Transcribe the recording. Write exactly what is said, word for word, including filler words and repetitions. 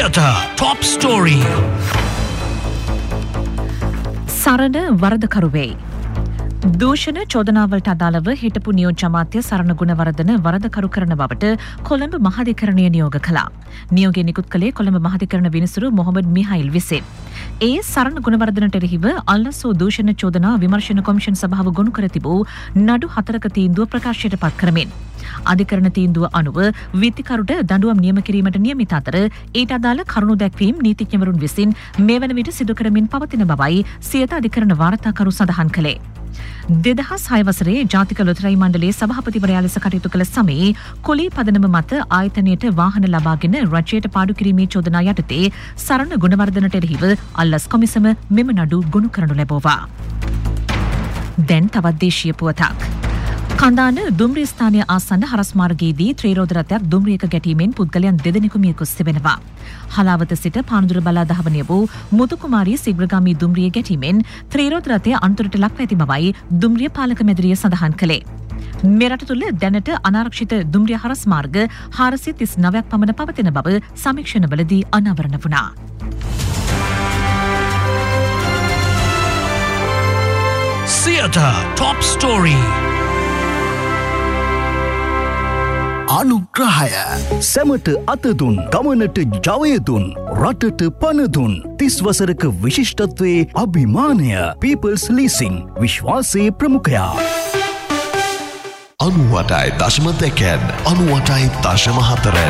Theatre Top Story. සරණ වරදකරුවේ දූෂණ චෝදනාවලට අදාළව හිටපු නියෝජ්‍ය අමාත්‍ය සරණ ගුණවර්ධන වරදකරු කරන බවට කොළඹ මහාධිකරණය නියෝග කළා. නියෝගය නිකුත් කළේ කොළඹ මහාධිකරණ විනිසුරු මොහොමඩ් මිහයිල් විසින්. ඒ සරණ ගුණවර්ධනට එරෙහිව අල්ලසෝ දූෂණ චෝදනා විමර්ශන කොමිෂන් සභාව ගොනු කර තිබූ නඩු හතරක තීන්දුව ප්‍රකාශයට පත් කරමින් අධිකරණ තීන්දුව අනුව වීතිකරුට දඬුවම් නියම කිරීමට නියමිත අතර ඊට අදාළ කරුණු දැක්වීම් නීතිඥවරුන් විසින් මේ වන විට සිදු කරමින් පවතින බවයි සියත අධිකරණ වාර්තාකරු සඳහන් කළේ. දෙදහස් හය වසරේ ජාතික ලොතරැයි මණ්ඩලයේ සභාපතිවරයා ලෙස කටයුතු කළ සමයේ කොලී පදනම මත ආයතනයට වාහන ලබාගෙන රජයට පාඩු කිරීමේ චෝදනා යටතේ සරණ ගුණවර්ධනට එරෙහිව අල්ලස් කොමිසම මෙම නඩු ගොනු කරනු ලැබුවා. දැන් තවත් දේශීය පුවතක්. කඳාන දුම්රිය ස්ථානය ආසන්න හරස් මාර්ගයේදී ත්‍රිරෝද රථයක් දුම්රියක ගැටීමෙන් පුද්ගලයන් දෙදෙනෙකු මිය ගොස් තිබෙනවා. හලාවත සිට පානදුර බලා දහවනය වූ මුතුකුමාරී සිග්‍රගාමී දුම්රිය ගැටීමෙන් ත්‍රිරෝද රථය අනතුරට ලක්ව ඇති බවයි දුම්රිය පාලක මැදිරිය සඳහන් කළේ. මෙරට තුළ දැනට අනාරක්ෂිත දුම්රිය හරස් මාර්ග හාරසිය තිස් නවයක් පමණ පවතින බව සමීක්ෂණවලදී අනාවරණ වුණා. Theatre Top Story. අනුග්‍රහය සැමට අතදුන් ගමනට ජවයදුන් රටට පණදුන් තිස් වසරක විශිෂ්ටත්වයේ අභිමානය පීපල්ස් ලීසිං විශ්වාසයේ ප්‍රමුඛයා අනුවටයි දශම දෙකෙන් අනුවටයි දශම හතරෙන්